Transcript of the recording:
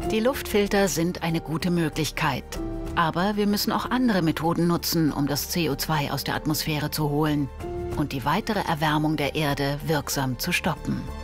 Die Luftfilter sind eine gute Möglichkeit. Aber wir müssen auch andere Methoden nutzen, um das CO2 aus der Atmosphäre zu holen und die weitere Erwärmung der Erde wirksam zu stoppen.